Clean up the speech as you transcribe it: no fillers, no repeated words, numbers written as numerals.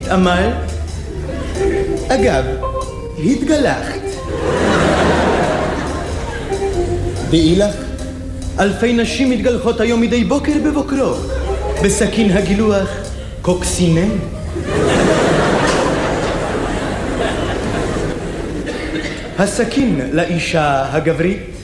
התעמלת? אגב, התגלחת. דעי לך, אלפי נשים מתגלחות היום מדי בוקר בבוקרו, בסכין הגילוח קוקסינם. הסכין לאישה הגברית